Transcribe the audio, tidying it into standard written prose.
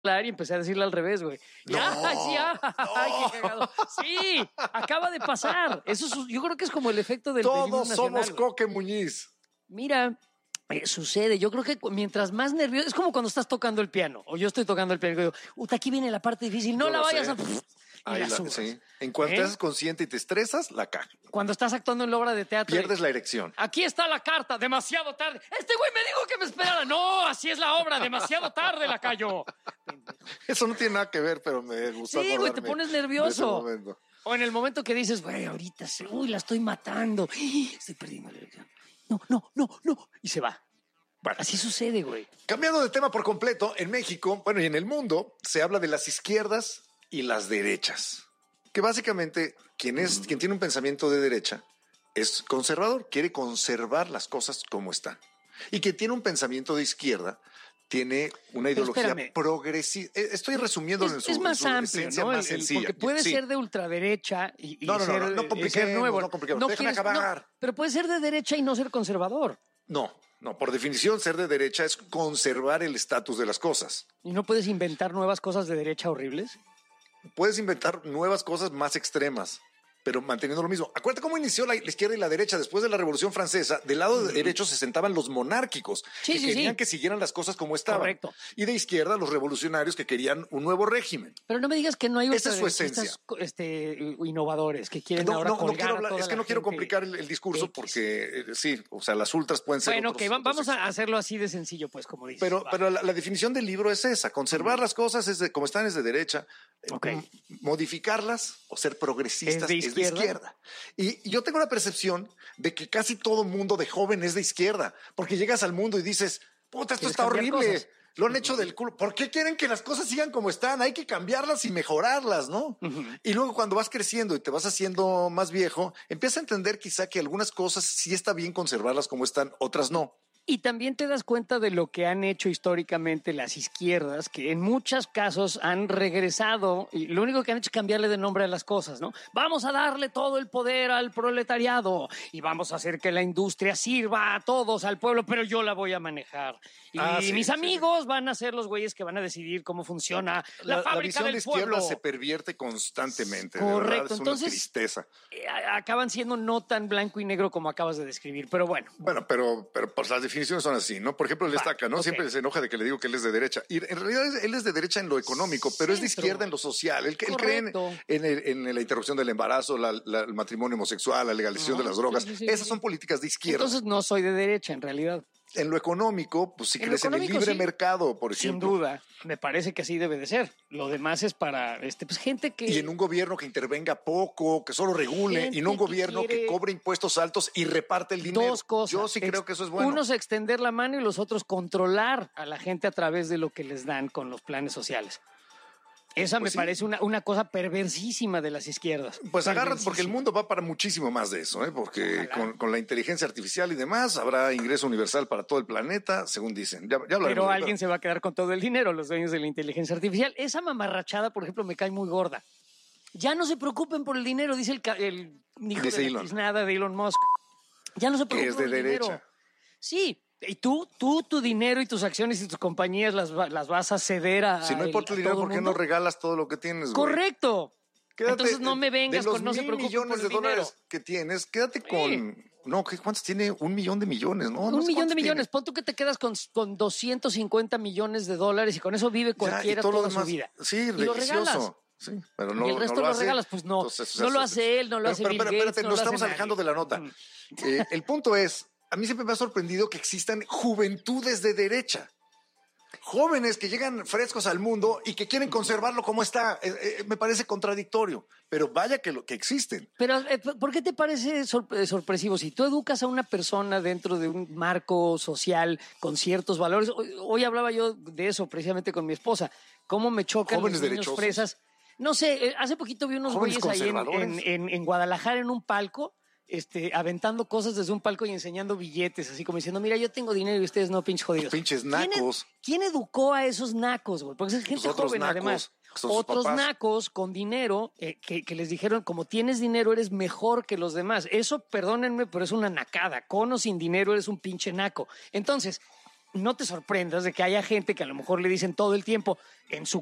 y empecé a decirle al revés, güey. No, Ay, qué cagado. Sí, acaba de pasar. Yo creo que es como el efecto del himno Todos nacional, somos güey. Coque Muñiz. Mira, sucede. Yo creo que mientras más nervioso, es como cuando estás tocando el piano, o yo estoy tocando el piano y digo, uta, aquí viene la parte difícil, no Yo la lo vayas sé. a... Y la subas. Sí. En cuanto te haces consciente y te estresas, la cagas. Cuando estás actuando en la obra de teatro. Pierdes la erección. Aquí está la carta, demasiado tarde. Este güey me dijo que me esperara. No, así es la obra, demasiado tarde la cayó. Eso no tiene nada que ver, pero me gustó. Sí, güey, te pones nervioso. De ese momento. O en el momento que dices, güey, ahorita la estoy matando. Estoy perdiendo la erección. No. Y se va. Bueno, así sucede, güey. Cambiando de tema por completo, en México, bueno, y en el mundo, se habla de las izquierdas y las derechas. Que básicamente quien tiene un pensamiento de derecha es conservador, quiere conservar las cosas como están. Y quien tiene un pensamiento de izquierda tiene una ideología progresista. Estoy resumiendo es más amplio, ¿no? Más sencilla. Porque puede ser de ultraderecha y no ser nuevo. No compliquemos. Déjame acabar. Pero puede ser de derecha y no ser conservador. No, por definición ser de derecha es conservar el estatus de las cosas. ¿Y no puedes inventar nuevas cosas de derecha horribles? Puedes inventar nuevas cosas más extremas, pero manteniendo lo mismo. Acuérdate cómo inició la izquierda y la derecha después de la Revolución Francesa. Del lado de derecho se sentaban los monárquicos, que querían que siguieran las cosas como estaban. Correcto. Y de izquierda los revolucionarios que querían un nuevo régimen. Pero no me digas que no hay esa es su esencia. Innovadores que quieren ahora colgar quiero hablar, a toda es que no quiero complicar el discurso porque sí, o sea, las ultras pueden ser. Bueno, vamos a hacerlo así de sencillo, pues, como dices. Pero la definición del libro es esa: conservar las cosas como están es de derecha. Modificarlas o ser progresistas es de izquierda. Y yo tengo la percepción de que casi todo mundo de joven es de izquierda, porque llegas al mundo y dices, puta, esto está horrible. Cosas. Lo han hecho del culo. ¿Por qué quieren que las cosas sigan como están? Hay que cambiarlas y mejorarlas, ¿no? Y luego cuando vas creciendo y te vas haciendo más viejo, empiezas a entender quizá que algunas cosas sí está bien conservarlas como están, otras no. Y también te das cuenta de lo que han hecho históricamente las izquierdas, que en muchos casos han regresado y lo único que han hecho es cambiarle de nombre a las cosas, ¿no? Vamos a darle todo el poder al proletariado y vamos a hacer que la industria sirva a todos, al pueblo, pero yo la voy a manejar. Y mis amigos van a ser los güeyes que van a decidir cómo funciona la fábrica del pueblo. La visión de izquierda se pervierte constantemente. Correcto. Es entonces, una tristeza. Acaban siendo no tan blanco y negro como acabas de describir, pero bueno. Bueno, pero pues las definiciones son así, ¿no? Por ejemplo, él destaca, ¿no? Okay. Siempre se enoja de que le digo que él es de derecha. Y en realidad él es de derecha en lo económico, pero es de izquierda en lo social. Él cree en la interrupción del embarazo, el matrimonio homosexual, la legalización de las drogas. Esas son políticas de izquierda. Entonces no soy de derecha, en realidad. En lo económico, pues sí crees en el libre mercado, por ejemplo. Sin duda, me parece que así debe de ser. Lo demás es para pues gente que... Y en un gobierno que intervenga poco, que solo regule, y no un gobierno que cobre impuestos altos y reparte el dinero. Dos cosas. Yo sí creo que eso es bueno. Unos extender la mano y los otros controlar a la gente a través de lo que les dan con los planes sociales. Esa me parece una cosa perversísima de las izquierdas. Pues agárrate porque el mundo va para muchísimo más de eso, ¿eh? Porque con la inteligencia artificial y demás habrá ingreso universal para todo el planeta, según dicen. Ya pero alguien se va a quedar con todo el dinero, los dueños de la inteligencia artificial. Esa mamarrachada, por ejemplo, me cae muy gorda. Ya no se preocupen por el dinero, dice el hijo de la tiznada de Elon Musk. Ya no se preocupen por el dinero. Que es de derecha. Sí. Y tu dinero y tus acciones y tus compañías las vas a ceder a. Si no importa el dinero, ¿por qué no regalas todo lo que tienes, güey? Correcto. Entonces no me vengas con no se preocupen millones por el de dólares que tienes, quédate con. No, ¿cuántos tiene? 1 millón de millones, ¿no? Un millón de millones. Pon tú que te quedas con 250 millones de dólares y con eso vive cualquiera toda su vida. Sí, y lo regalas. Sí, pero no, y el resto lo regalas, pues no. Entonces, no lo hace él, no lo hace Bill Gates. Pero espérate, nos estamos alejando de la nota. El punto es. A mí siempre me ha sorprendido que existan juventudes de derecha. Jóvenes que llegan frescos al mundo y que quieren conservarlo como está. Me parece contradictorio, pero vaya que existen. Pero, ¿por qué te parece sorpresivo? Si tú educas a una persona dentro de un marco social con ciertos valores, hoy hablaba yo de eso precisamente con mi esposa, cómo me chocan jóvenes los niños fresas. No sé, hace poquito vi unos güeyes ahí en Guadalajara en un palco, aventando cosas desde un palco y enseñando billetes, así como diciendo, mira, yo tengo dinero y ustedes no, pinches jodidos. Pinches nacos. ¿Quién educó a esos nacos, güey? Porque es gente joven, nacos, además. Otros nacos con dinero que les dijeron, como tienes dinero, eres mejor que los demás. Eso, perdónenme, pero es una nacada. Con o sin dinero eres un pinche naco. Entonces, no te sorprendas de que haya gente que a lo mejor le dicen todo el tiempo, en su